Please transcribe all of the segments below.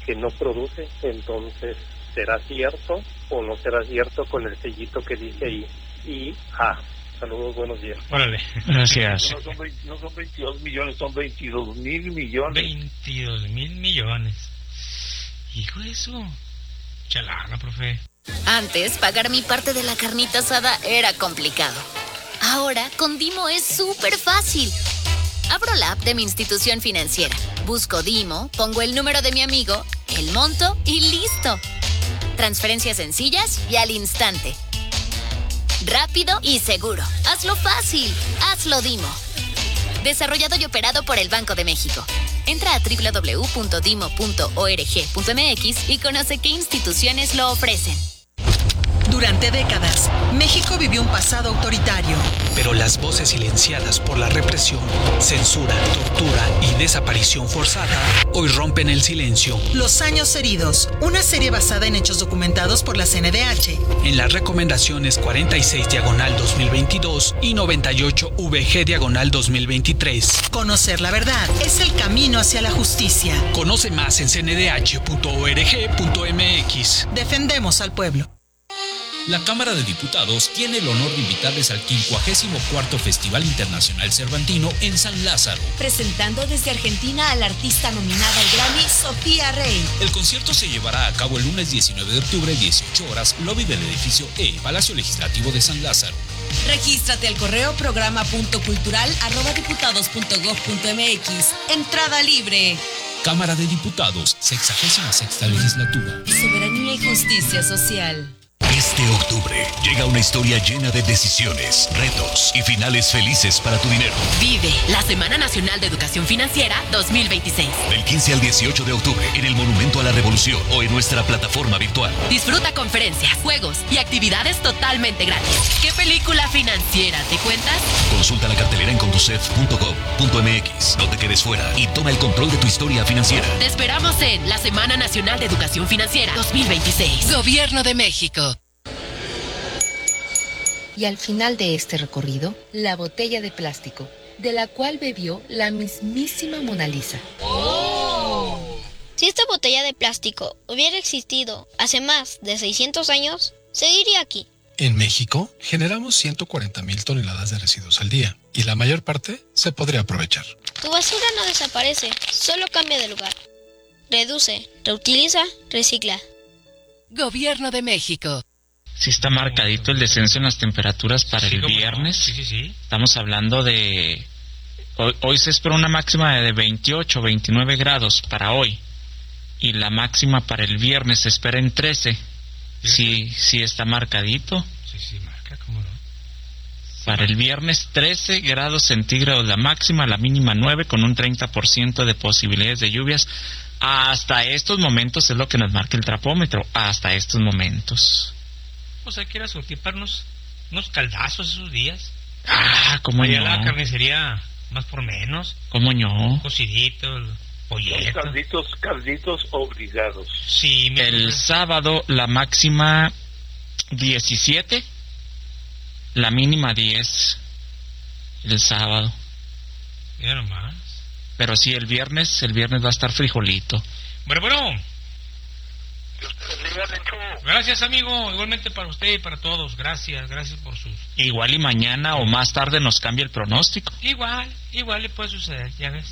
que no produce. Entonces, ¿será cierto o no será cierto con el sellito que dice ahí IA? Saludos, buenos días. Órale. Gracias. No son 22 millones, son 22,000 millones. 22,000 millones. Hijo de eso. Chalana, profe. Antes, pagar mi parte de la carnita asada era complicado. Ahora, con Dimo es súper fácil. Abro la app de mi institución financiera, busco Dimo, pongo el número de mi amigo, el monto y listo. Transferencias sencillas y al instante. Rápido y seguro. Hazlo fácil. Hazlo Dimo. Desarrollado y operado por el Banco de México. Entra a www.dimo.org.mx y conoce qué instituciones lo ofrecen. Durante décadas, México vivió un pasado autoritario. Pero las voces silenciadas por la represión, censura, tortura y desaparición forzada hoy rompen el silencio. Los años heridos, una serie basada en hechos documentados por la CNDH. En las recomendaciones 46/2022 y 98/VG/2023. Conocer la verdad es el camino hacia la justicia. Conoce más en cndh.org.mx. Defendemos al pueblo. La Cámara de Diputados tiene el honor de invitarles al 54º Festival Internacional Cervantino en San Lázaro. Presentando desde Argentina a la artista nominada al Grammy, Sofía Rey. El concierto se llevará a cabo el lunes 19 de octubre, 18 horas, lobby del edificio E, Palacio Legislativo de San Lázaro. Regístrate al correo programa.cultural@diputados.gov.mx. Entrada libre. Cámara de Diputados, 66ª Legislatura. Soberanía y justicia social. Este octubre llega una historia llena de decisiones, retos y finales felices para tu dinero. Vive la Semana Nacional de Educación Financiera 2026. Del 15 al 18 de octubre en el Monumento a la Revolución o en nuestra plataforma virtual. Disfruta conferencias, juegos y actividades totalmente gratis. ¿Qué película financiera te cuentas? Consulta la cartelera en conducef.gov.mx. No te quedes fuera y toma el control de tu historia financiera. Te esperamos en la Semana Nacional de Educación Financiera 2026. Gobierno de México. Y al final de este recorrido, la botella de plástico, de la cual bebió la mismísima Mona Lisa. ¡Oh! Si esta botella de plástico hubiera existido hace más de 600 años, seguiría aquí. En México, generamos 140,000 toneladas de residuos al día, y la mayor parte se podría aprovechar. Tu basura no desaparece, solo cambia de lugar. Reduce, reutiliza, recicla. Gobierno de México. Sí está marcadito el descenso en las temperaturas para el viernes. No. Sí. Estamos hablando de... Hoy se espera una máxima de 28, 29 grados para hoy. Y la máxima para el viernes se espera en 13. Sí está marcadito. Sí, marca, ¿cómo no? Para el viernes 13 grados centígrados la máxima, la mínima 9 con un 30% de posibilidades de lluvias. Hasta estos momentos es lo que nos marca el trapómetro. Hasta estos momentos. Pues hay que ir a surtir para unos caldazos esos días. ¿Cómo no? La carnicería más por menos. ¿Cómo no? Cociditos, polletos. Calditos obligados. Sí. El sábado la máxima 17, la mínima 10. El sábado. Mira nomás. Pero sí, el viernes va a estar frijolito. Bueno. Gracias, amigo, igualmente para usted y para todos. Gracias por sus... Igual y mañana o más tarde nos cambia el pronóstico. Igual le puede suceder, ya ves.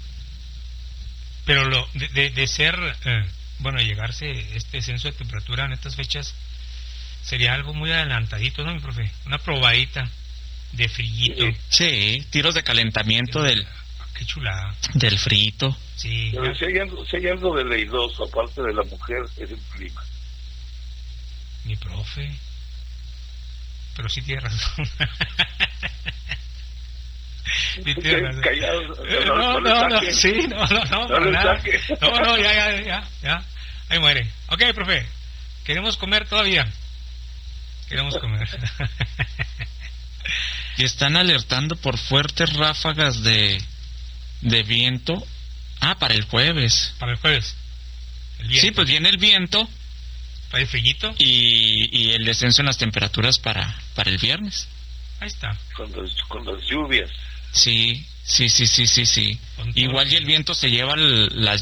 Pero lo de ser, llegarse este descenso de temperatura en estas fechas sería algo muy adelantadito, ¿no, mi profe? Una probadita de frillito. Sí, tiros de calentamiento del... Qué chulada. Del frito. Sí. Pero si hay algo de leidoso, aparte de la mujer, es el clima. Mi profe. Pero sí tiene razón. Sí tiene razón. Callados. No, ya. Ahí muere. Ok, profe. Queremos comer todavía. Y están alertando por fuertes ráfagas de viento. Para el jueves. Sí, pues viene el viento. Para el frillito. Y el descenso en las temperaturas para el viernes. Ahí está. Con las lluvias. Sí. Igual y el viento se lleva las